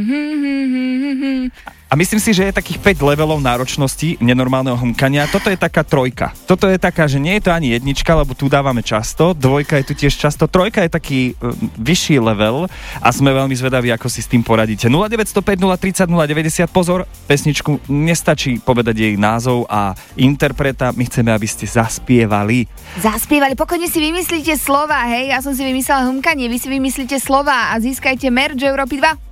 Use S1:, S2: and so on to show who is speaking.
S1: A myslím si, že je takých 5 levelov náročnosti nenormálneho humkania. Toto je taká trojka. Toto je taká, že nie je to ani jednička, lebo tu dávame často. Dvojka je tu tiež často. Trojka je taký vyšší level a sme veľmi zvedaví, ako si s tým poradíte. 0905 030 090. Pozor, pesničku nestačí povedať jej názov a interpreta. My chceme, aby ste zaspievali.
S2: Zaspievali, pokojne si vymyslíte slova, hej? Ja som si vymyslela humkanie, vy si vymyslíte slova a získajte merch Európy 2.